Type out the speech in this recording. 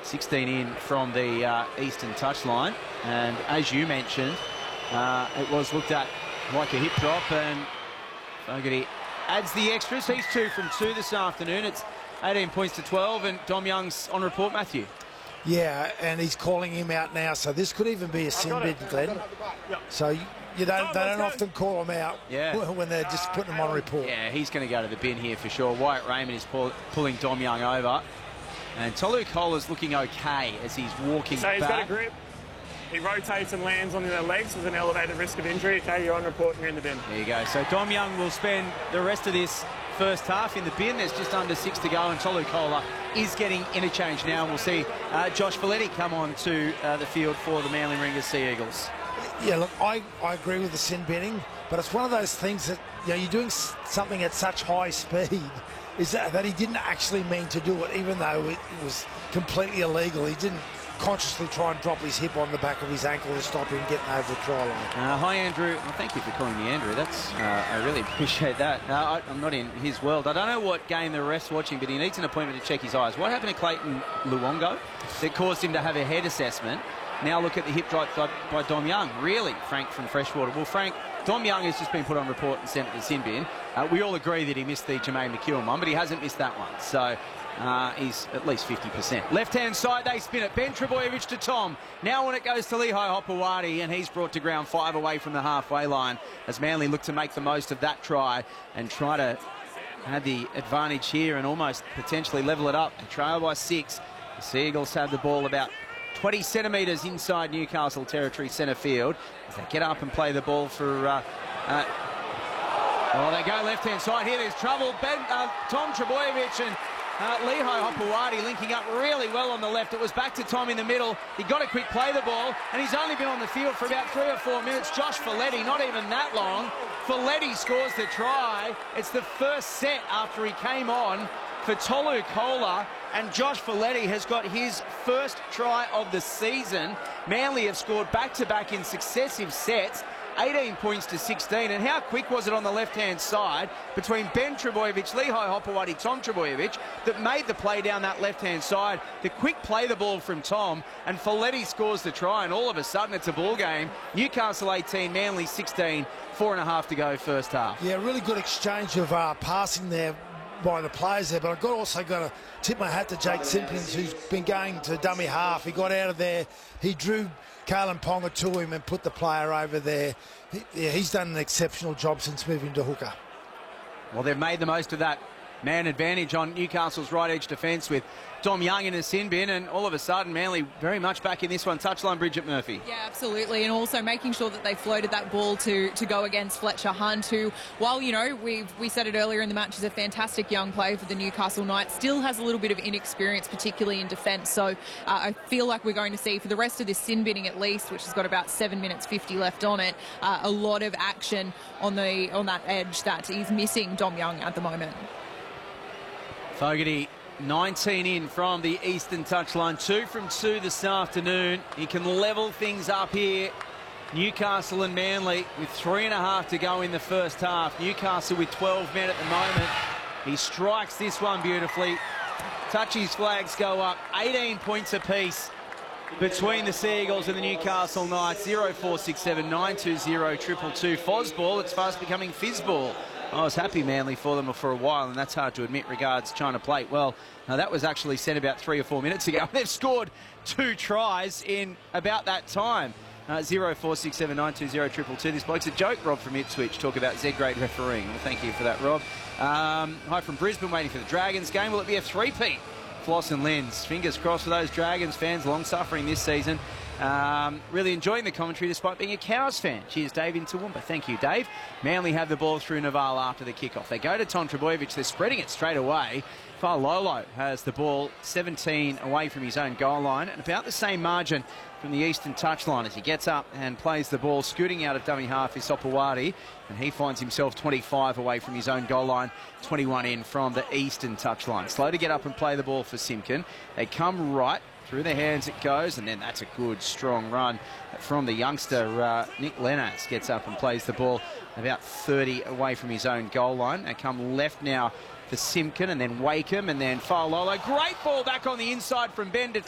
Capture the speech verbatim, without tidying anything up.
sixteen in from the uh, eastern touchline. And as you mentioned, uh, it was looked at like a hip drop, and Fogarty adds the extras. He's two from two this afternoon. It's eighteen points to twelve, and Dom Young's on report, Matthew. Yeah, and he's calling him out now, so this could even be a sin bid, Glenn. So you, you don't, they don't often call them out yeah. when they're just putting them on report. Yeah, he's going to go to the bin here for sure. Wyatt Raymond is pull, pulling Dom Young over, and Tolu Kola's looking okay as he's walking so he's back. got a grip. He rotates and lands on their legs with an elevated risk of injury. Okay, you're on report and you're in the bin. There you go. So Dom Young will spend the rest of this first half in the bin. There's just under six to go, and Tolu Kola is getting interchange now. We'll see uh, Josh Folletti come on to uh, the field for the Manly Ringers Sea Eagles. Yeah, look, I, I agree with the sin binning, but it's one of those things that, you know, you're doing something at such high speed, is that, that he didn't actually mean to do it, even though it was completely illegal. He didn't consciously try and drop his hip on the back of his ankle to stop him getting over the try line. Uh, hi, Andrew. Well, thank you for calling me Andrew. That's uh, I really appreciate that. Uh, I, I'm not in his world. I don't know what game the ref's watching, but he needs an appointment to check his eyes. What happened to Clayton Luongo that caused him to have a head assessment? Now look at the hip drop by, by Dom Young. Really, Frank from Freshwater. Well, Frank, Dom Young has just been put on report and sent to the sin bin. Uh, we all agree that he missed the Jermaine McEwen one, but he hasn't missed that one. So uh, he's at least fifty percent. Left-hand side, they spin it. Ben Trbojevic to Tom. Now when it goes to Lehigh Hopewadi, and he's brought to ground five away from the halfway line as Manly look to make the most of that try and try to have the advantage here and almost potentially level it up. They trail by six. The Sea Eagles have the ball about twenty centimetres inside Newcastle territory centre field as they get up and play the ball for... Uh, uh, well, they go left-hand side here. There's trouble. Ben, uh, Tom Trbojevic and uh, Lehigh Hopewadi linking up really well on the left. It was back to Tom in the middle. He got a quick play the ball, and he's only been on the field for about three or four minutes. Josh Folletti, not even that long. Folletti scores the try. It's the first set after he came on for Tolu Kola, and Josh Folletti has got his first try of the season. Manly have scored back-to-back in successive sets, eighteen points to sixteen. And how quick was it on the left-hand side between Ben Trbojevic, Lehigh Hopewadi, Tom Trbojevic that made the play down that left-hand side. The quick play the ball from Tom, and Folletti scores the try, and all of a sudden it's a ball game. Newcastle eighteen, Manly sixteen, four and a half to go first half. Yeah, really good exchange of uh, passing there by the players there, but I've got also got to tip my hat to Jake Simpkins, who's been going to dummy half. He got out of there, he drew Kalen Ponga to him and put the player over there. He, yeah, he's done an exceptional job since moving to hooker. Well, they've made the most of that man advantage on Newcastle's right edge defence with Dom Young in a sin bin, and all of a sudden Manly very much back in this one. Touchline, Bridget Murphy. Yeah, absolutely, and also making sure that they floated that ball to to go against Fletcher Hunt, who, while, you know, we we said it earlier in the match, is a fantastic young player for the Newcastle Knights, still has a little bit of inexperience, particularly in defence. So uh, I feel like we're going to see, for the rest of this sin binning at least, which has got about seven minutes fifty left on it, uh, a lot of action on the on that edge that is missing Dom Young at the moment. Fogarty, nineteen in from the eastern touchline, two from two this afternoon. He can level things up here. Newcastle and Manly with three and a half to go in the first half. Newcastle with twelve men at the moment. He strikes this one beautifully. Touchy's flags go up. eighteen points apiece between the Sea Eagles and the Newcastle Knights. zero four six seven nine two zero two two two. Fozzball, it's fast becoming fizzball. I was happy, Manly, for them for a while, and that's hard to admit regards China Plate. Well, now that was actually sent about three or four minutes ago. They've scored two tries in about that time. Uh, zero four six seven nine two zero two two two. This bloke's a joke. Rob from Ipswich, talk about Z-grade refereeing. Well, thank you for that, Rob. Um, hi from Brisbane, waiting for the Dragons game. Will it be a three-peat? Floss and Lenz. Fingers crossed for those Dragons fans, long suffering this season. Um, really enjoying the commentary despite being a Cows fan. Cheers, Dave in Toowoomba. Thank you, Dave. Manly have the ball through Naval after the kickoff. They go to Tom Trbojevic. They're spreading it straight away. Failolo has the ball seventeen away from his own goal line, and about the same margin from the eastern touchline as he gets up and plays the ball. Scooting out of dummy half is Hopewadi, and he finds himself twenty-five away from his own goal line, twenty-one in from the eastern touchline. Slow to get up and play the ball for Simpkin. They come right. Through their hands it goes, and then that's a good, strong run from the youngster. Uh, Nick Lenaz gets up and plays the ball about thirty away from his own goal line. They come left now for Simpkin, and then Wakeham, and then Failolo. Great ball back on the inside from Ben to